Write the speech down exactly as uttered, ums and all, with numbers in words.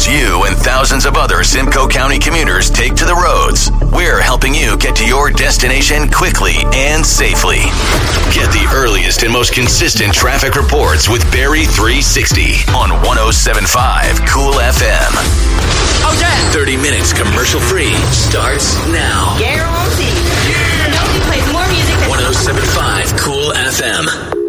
as you and thousands of other Simcoe County commuters take to the roads, we're helping you get to your destination quickly and safely. Get the earliest and most consistent traffic reports with Barrie three sixty on one oh seven point five Cool F M. Oh, yeah! thirty minutes commercial free starts now. Guaranteed. Yeah. Nobody plays more music than one oh seven point five Cool F M.